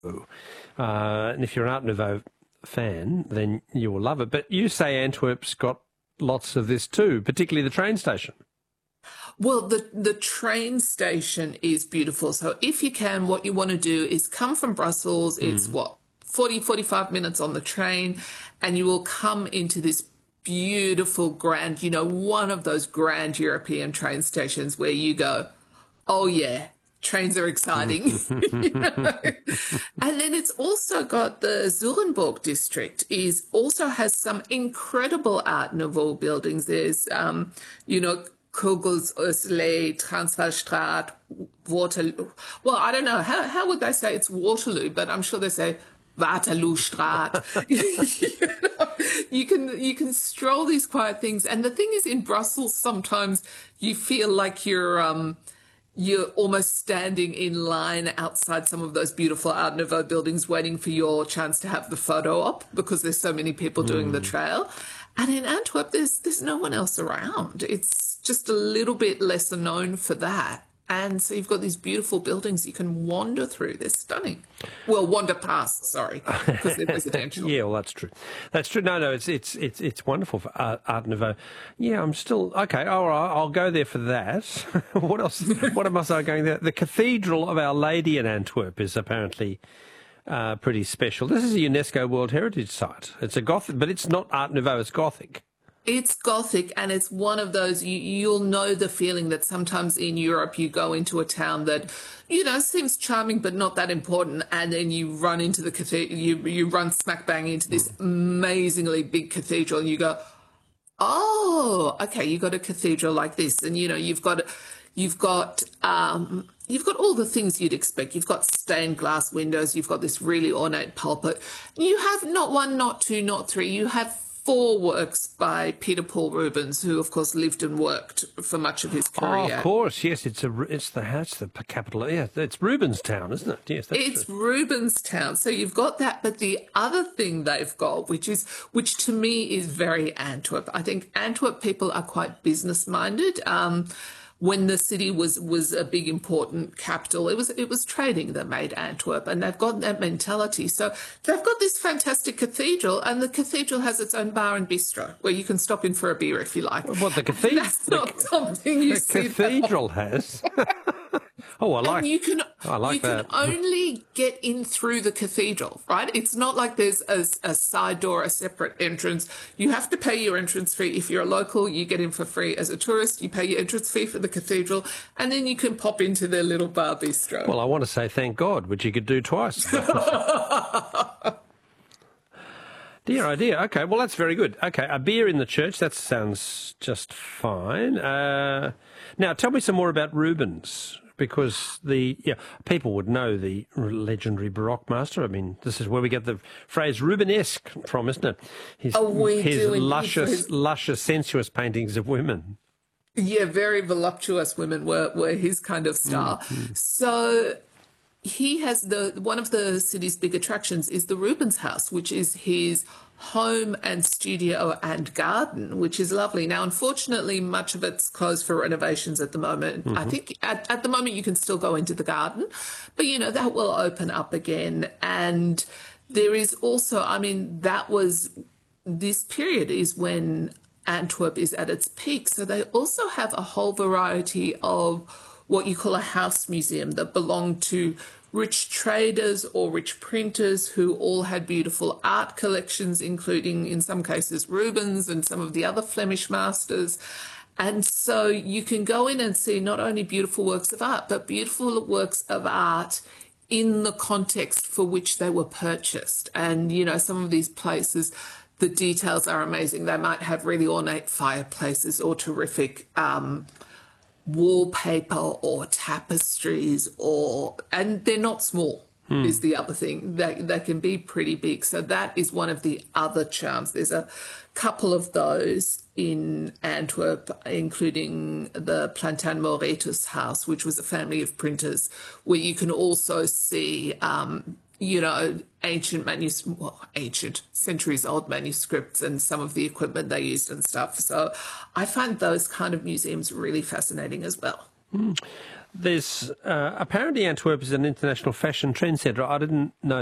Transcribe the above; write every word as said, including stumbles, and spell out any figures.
Uh, and if you're an Art Nouveau fan, then you will love it. But you say Antwerp's got lots of this too, particularly the train station. Well, the, the train station is beautiful. So if you can, what you want to do is come from Brussels. It's mm. what, forty, forty-five minutes on the train, and you will come into this beautiful, grand, you know, one of those grand European train stations where you go, oh, yeah, trains are exciting. you know? And then it's also got the Zurenburg district is also has some incredible Art Nouveau buildings. There's, um, you know, Kogels, Ursulé, Transvaalstraat, Waterloo. Well, I don't know. How, how would they say it's Waterloo? But I'm sure they say Waterloostraat. you know, you can you can stroll these quiet things. And the thing is, in Brussels, sometimes you feel like you're um, you're almost standing in line outside some of those beautiful Art Nouveau buildings waiting for your chance to have the photo op because there's so many people doing mm. the trail. And in Antwerp, there's there's no one else around. It's just a little bit lesser known for that. And so you've got these beautiful buildings you can wander through. They're stunning. Well, wander past, sorry, because they're residential. Yeah, well, that's true. That's true. No, no, it's it's it's it's wonderful for Art, Art Nouveau. Yeah, I'm still okay. All right, I'll go there for that. What else? What else am I going there? The Cathedral of Our Lady in Antwerp is apparently uh, pretty special. This is a UNESCO World Heritage Site. It's a Gothic, but it's not Art Nouveau. It's Gothic. It's Gothic, and it's one of those, you, you'll know the feeling that sometimes in Europe you go into a town that, you know, seems charming but not that important, and then you run into the cathedral, you, you run smack bang into this amazingly big cathedral, and you go, oh, okay, you got a cathedral like this, and, you know, you've got, you've got, um, you've got all the things you'd expect. You've got stained glass windows, you've got this really ornate pulpit. You have not one, not two, not three, you have four works by Peter Paul Rubens, who, of course, lived and worked for much of his career. Oh, of course, yes, it's a it's the house, the capital. Yeah, it's Rubenstown, isn't it? Yes, that's it's true. Rubenstown. So you've got that, but the other thing they've got, which is which to me is very Antwerp. I think Antwerp people are quite business minded. Um, when the city was was a big important capital, it was it was trading that made Antwerp, and they've got that mentality. So they've got this fantastic cathedral, and the cathedral has its own bar and bistro where you can stop in for a beer if you like. Well, the cathedral that's not the, something you the see. The cathedral has. Oh, I like. And you can I like you that. can only get in through the cathedral, right? It's not like there's a, a side door, a separate entrance. You have to pay your entrance fee. If you're a local, you get in for free. As a tourist, you pay your entrance fee for the cathedral, and then you can pop into their little bar bistro. Well, I want to say thank God, which you could do twice. Dear idea. Okay, well, that's very good. Okay, a beer in the church, that sounds just fine. Uh, now, tell me some more about Rubens, because the yeah people would know the legendary Baroque master. I mean, this is where we get the phrase Rubenesque from, isn't it? His, oh, we his do luscious, his... luscious, sensuous paintings of women. Yeah, very voluptuous women were, were his kind of style. Mm-hmm. So he has the one of the city's big attractions is the Rubens House, which is his home and studio and garden, which is lovely. Now, unfortunately, much of it's closed for renovations at the moment. Mm-hmm. I think at, at the moment you can still go into the garden, but, you know, that will open up again. And there is also, I mean, that was, this period is when Antwerp is at its peak. So they also have a whole variety of what you call a house museum that belong to rich traders or rich printers who all had beautiful art collections, including, in some cases, Rubens and some of the other Flemish masters. And so you can go in and see not only beautiful works of art, but beautiful works of art in the context for which they were purchased. And, you know, some of these places, the details are amazing. They might have really ornate fireplaces or terrific um wallpaper or tapestries, or and they're not small hmm. is the other thing. They, they can be pretty big. So that is one of the other charms. There's a couple of those in Antwerp, including the Plantin Moretus house, which was a family of printers, where you can also see um you know, ancient manuscripts, well, ancient, centuries-old manuscripts and some of the equipment they used and stuff. So I find those kind of museums really fascinating as well. Mm. There's uh, apparently Antwerp is an international fashion trend centre. I didn't know